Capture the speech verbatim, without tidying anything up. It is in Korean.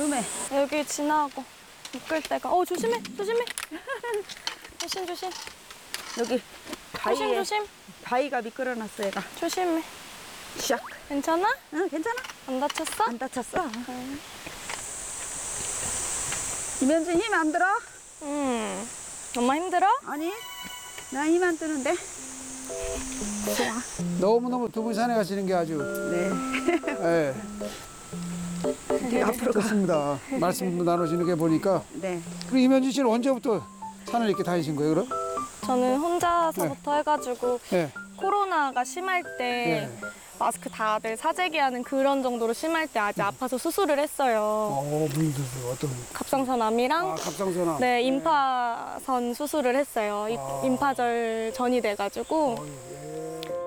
위험해. 여기 지나고 미끌 때가. 어 조심해 조심해. 조심 조심. 여기 조심 바위에 조심. 바위가 미끄러놨어 얘가. 조심해. 샥. 괜찮아? 응 괜찮아. 안 다쳤어? 안 다쳤어. 이면진 힘 안 들어? 응. 엄마 힘들어? 아니 나 힘 안 드는데. 좋아. 너무너무 두 분 산에 가시는 게 아주 네. 예. 앞으로 가. 좋습니다. 말씀 나누시는 게 보니까. 네. 그리고 이면진 씨는 언제부터 산을 이렇게 다니신 거예요, 그럼? 저는 혼자서부터 해가지고 예. 코로나가 심할 때 예. 마스크 다들 사재기 하는 그런 정도로 심할 때 아직 아파서 수술을 했어요. 어, 무슨 어떤? 갑상선암이랑 아, 갑상선암. 네, 임파선 수술을 했어요. 이- 아. 임파절 전이 돼가지고 예.